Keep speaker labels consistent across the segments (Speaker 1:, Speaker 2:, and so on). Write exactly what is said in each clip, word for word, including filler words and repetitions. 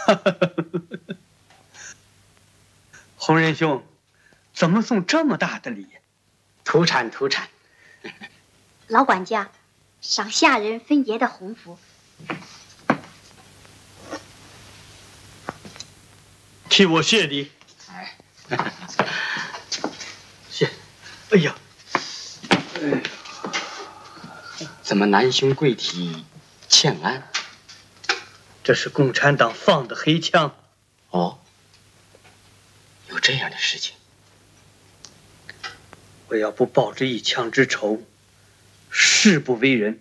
Speaker 1: 洪仁兄，怎么送这么大的礼？
Speaker 2: 土产土产。
Speaker 3: 老管家，赏下人分爷的红福。
Speaker 1: 替我谢礼。
Speaker 2: 哎，
Speaker 1: 谢。哎呀，
Speaker 2: 哎，怎么南兄贵体欠安？
Speaker 1: 这是共产党放的黑枪。
Speaker 2: 哦，有这样的事情。
Speaker 1: 我要不报这一枪之仇，誓不为人。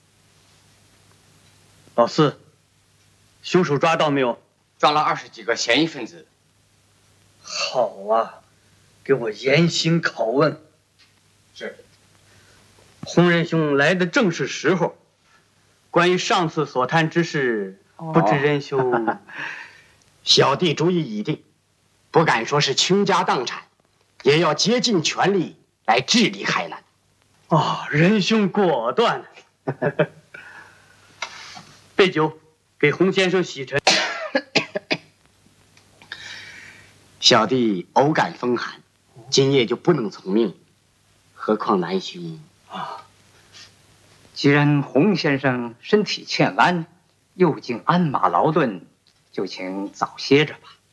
Speaker 1: 老四，凶手抓到没有？
Speaker 4: 抓了二十几个嫌疑分子。
Speaker 1: 好啊，给我严刑拷问。
Speaker 4: 是。
Speaker 1: 洪仁兄来的正是时候。关于上次所谈之事，不知仁兄……
Speaker 2: 哦、小弟主意已定，不敢说是倾家荡产，也要竭尽全力来治理海南。
Speaker 1: 哦，仁兄果断。备酒，给洪先生洗尘。
Speaker 2: 小弟偶感风寒，今夜就不能从命，何况南兄
Speaker 5: 啊？既然洪先生身体欠安，又经鞍马劳顿，就请早歇着吧。